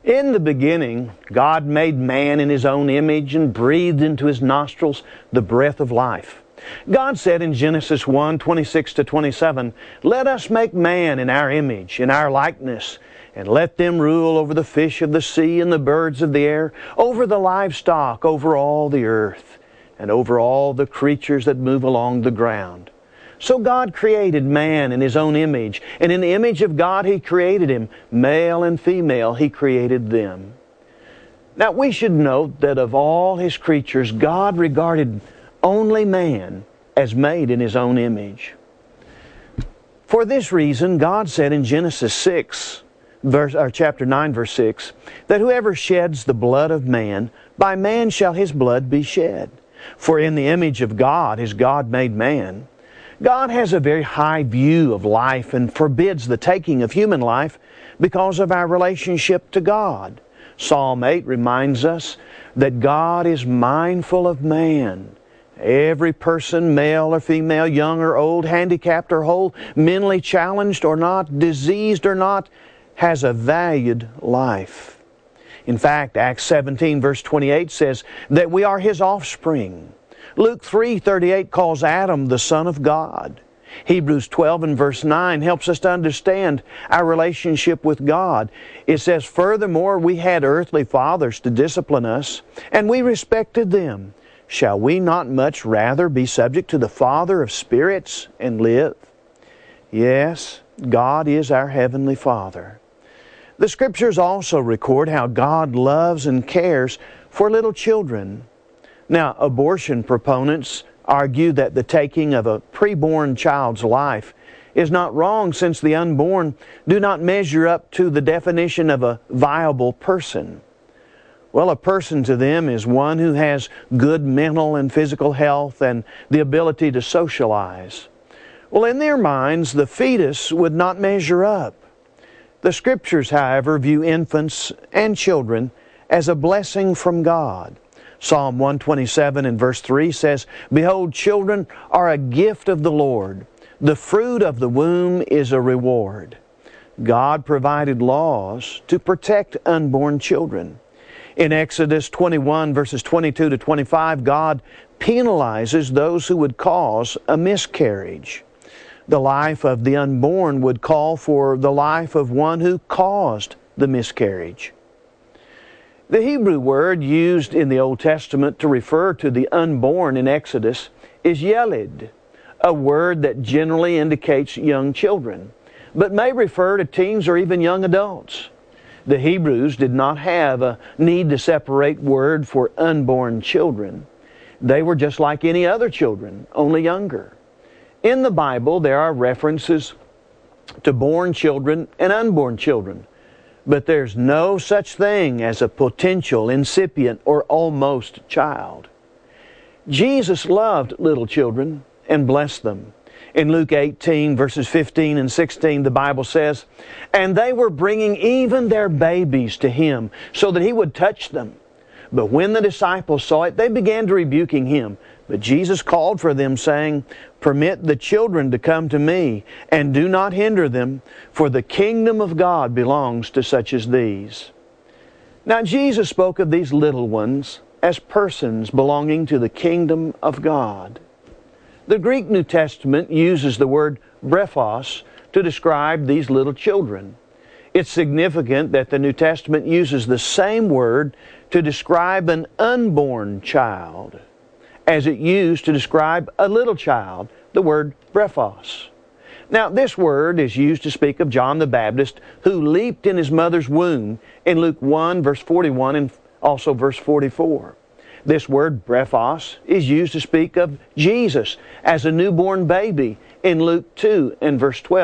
In the beginning, God made man in His own image and breathed into his nostrils the breath of life. God said in Genesis 1:26-27, "Let us make man in our image, in our likeness, and let them rule over the fish of the sea and the birds of the air, over the livestock, over all the earth, and over all the creatures that move along the ground." So God created man in His own image, and in the image of God He created him. Male and female He created them. Now we should note that of all His creatures, God regarded only man as made in His own image. For this reason, God said in Genesis chapter 9, verse 6, that whoever sheds the blood of man, by man shall his blood be shed. For in the image of God is God made man. God has a very high view of life and forbids the taking of human life because of our relationship to God. Psalm 8 reminds us that God is mindful of man. Every person, male or female, young or old, handicapped or whole, mentally challenged or not, diseased or not, has a valued life. In fact, Acts 17 verse 28 says that we are His offspring. Luke 3:38 calls Adam the Son of God. Hebrews 12 and verse 9 helps us to understand our relationship with God. It says, "Furthermore, we had earthly fathers to discipline us, and we respected them. Shall we not much rather be subject to the Father of spirits and live?" Yes, God is our Heavenly Father. The Scriptures also record how God loves and cares for little children. Now, abortion proponents argue that the taking of a preborn child's life is not wrong, since the unborn do not measure up to the definition of a viable person. Well, a person to them is one who has good mental and physical health and the ability to socialize. Well, in their minds, the fetus would not measure up. The Scriptures, however, view infants and children as a blessing from God. Psalm 127 and verse 3 says, "Behold, children are a gift of the Lord. The fruit of the womb is a reward." God provided laws to protect unborn children. In Exodus 21 verses 22-25, God penalizes those who would cause a miscarriage. The life of the unborn would call for the life of one who caused the miscarriage. The Hebrew word used in the Old Testament to refer to the unborn in Exodus is yeled, a word that generally indicates young children, but may refer to teens or even young adults. The Hebrews did not have a need to separate word for unborn children. They were just like any other children, only younger. In the Bible, there are references to born children and unborn children, but there's no such thing as a potential, incipient, or almost child. Jesus loved little children and blessed them. In Luke 18, verses 15 and 16, the Bible says, "And they were bringing even their babies to Him, so that He would touch them. But when the disciples saw it, they began to rebuking Him. But Jesus called for them, saying, Permit the children to come to me, and do not hinder them, for the kingdom of God belongs to such as these." Now Jesus spoke of these little ones as persons belonging to the kingdom of God. The Greek New Testament uses the word brephos to describe these little children. It's significant that the New Testament uses the same word to describe an unborn child as it used to describe a little child, the word brephos. Now, this word is used to speak of John the Baptist, who leaped in his mother's womb in Luke 1, verse 41, and also verse 44. This word brephos is used to speak of Jesus as a newborn baby in Luke 2 and verse 12.